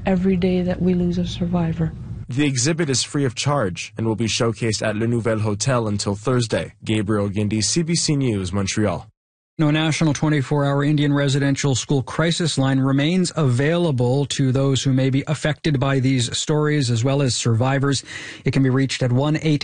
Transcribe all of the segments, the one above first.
every day that we lose a survivor. The exhibit is free of charge and will be showcased at Le Nouvel Hotel until Thursday. Gabriel Guindy, CBC News, Montreal. No national 24-hour Indian residential school crisis line remains available to those who may be affected by these stories as well as survivors. It can be reached at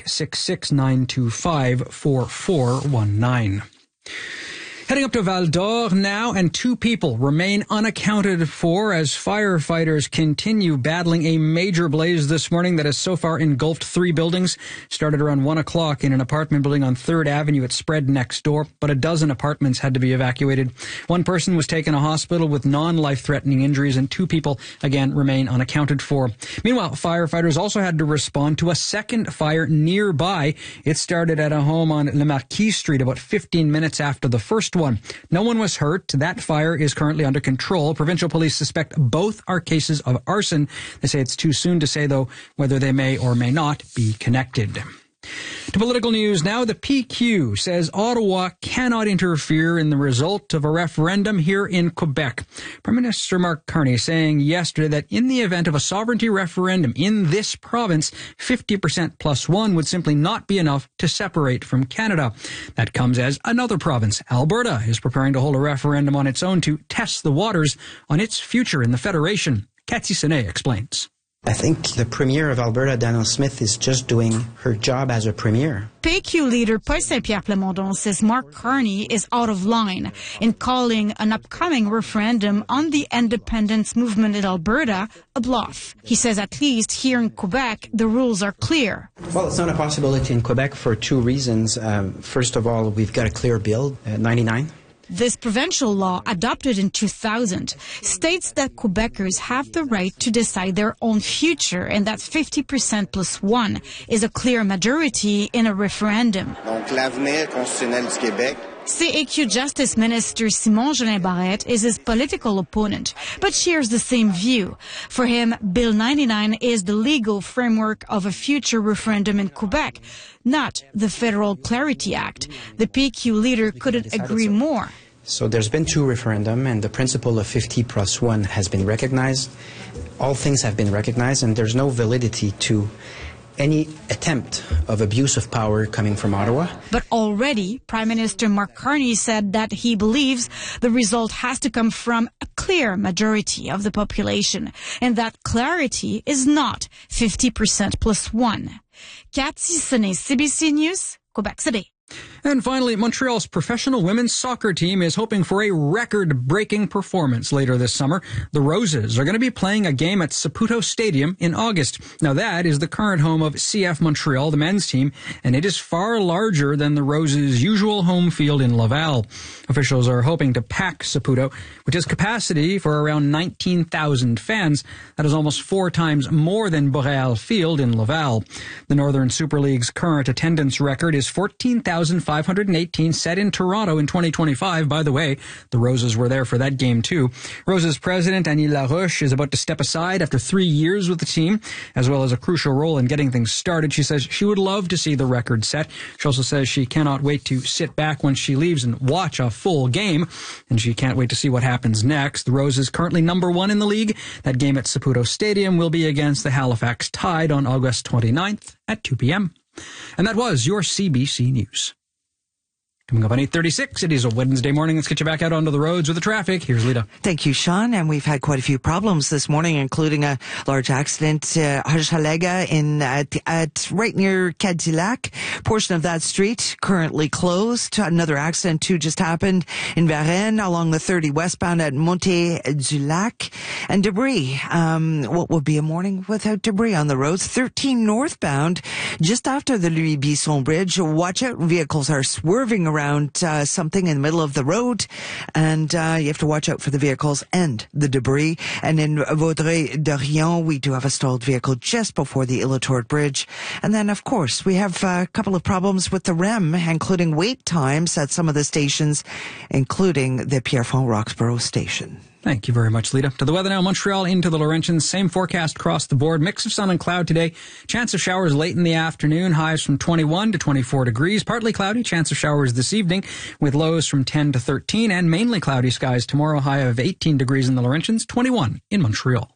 1-866-925-4419. Heading up to Val d'Or now, and 2 people remain unaccounted for as firefighters continue battling a major blaze this morning that has so far engulfed 3 buildings. Started around 1 o'clock in an apartment building on 3rd Avenue. It spread next door, but a dozen apartments had to be evacuated. 1 person was taken to hospital with non-life-threatening injuries, and 2 people, again, remain unaccounted for. Meanwhile, firefighters also had to respond to a second fire nearby. It started at a home on Le Marquis Street about 15 minutes after the first one. No one was hurt. That fire is currently under control. Provincial police suspect both are cases of arson. They say it's too soon to say, though, whether they may or may not be connected. To political news now, the PQ says Ottawa cannot interfere in the result of a referendum here in Quebec. Prime Minister Mark Carney saying yesterday that in the event of a sovereignty referendum in this province, 50% plus 1 would simply not be enough to separate from Canada. That comes as another province, Alberta, is preparing to hold a referendum on its own to test the waters on its future in the Federation. Cathy Sene explains. I think the Premier of Alberta, Danielle Smith, is just doing her job as a Premier. PQ leader Paul Saint-Pierre Plamondon says Mark Carney is out of line in calling an upcoming referendum on the independence movement in Alberta a bluff. He says at least here in Quebec, the rules are clear. Well, it's not a possibility in Quebec for 2 reasons. First of all, we've got a clear bill, 99. This provincial law, adopted in 2000, states that Quebecers have the right to decide their own future and that 50% plus 1 is a clear majority in a referendum. Donc, l'avenir constitutionnel du Québec. CAQ Justice Minister Simon-Jolin Barrette is his political opponent, but shares the same view. For him, Bill 99 is the legal framework of a future referendum in Quebec, not the Federal Clarity Act. The PQ leader couldn't agree more. So there's been 2 referendums, and the principle of 50 plus 1 has been recognized. All things have been recognized, and there's no validity to any attempt of abuse of power coming from Ottawa. But already, Prime Minister Mark Carney said that he believes the result has to come from a clear majority of the population, and that clarity is not 50% plus 1. Cathy Sene, CBC News, Quebec City. And finally, Montreal's professional women's soccer team is hoping for a record-breaking performance later this summer. The Roses are going to be playing a game at Saputo Stadium in August. Now, that is the current home of CF Montreal, the men's team, and it is far larger than the Roses' usual home field in Laval. Officials are hoping to pack Saputo, which has capacity for around 19,000 fans. That is almost 4 times more than Boréal Field in Laval. The Northern Super League's current attendance record is 14,518, set in Toronto in 2025. By the way, the Roses were there for that game too. Roses president Annie Laroche is about to step aside after 3 years with the team, as well as a crucial role in getting things started. She says she would love to see the record set. She also says she cannot wait to sit back when she leaves and watch a full game, and she can't wait to see what happens next. The Roses currently number 1 in the league. That game at Saputo Stadium will be against the Halifax Tide on August 29th at 2 p.m. And that was your CBC News. Coming up on 8:36, it is a Wednesday morning. Let's get you back out onto the roads with the traffic. Here's Lita. Thank you, Sean. And we've had quite a few problems this morning, including a large accident, Hochelaga at right near Cadillac. Portion of that street currently closed. Another accident too just happened in Varennes along the 30 westbound at Montée du Lac. And debris. What would be a morning without debris on the roads? 13 northbound, just after the Louis Bisson Bridge. Watch out, vehicles are swerving around something in the middle of the road, and you have to watch out for the vehicles and the debris. And in Vaudreuil-Dorion, we do have a stalled vehicle just before the Illitor Bridge. And then, of course, we have a couple of problems with the REM, including wait times at some of the stations, including the Pierrefonds-Roxborough station. Thank you very much, Lita. To the weather now, Montreal into the Laurentians. Same forecast across the board. Mix of sun and cloud today. Chance of showers late in the afternoon. Highs from 21 to 24 degrees. Partly cloudy. Chance of showers this evening with lows from 10 to 13. And mainly cloudy skies tomorrow. High of 18 degrees in the Laurentians. 21 in Montreal.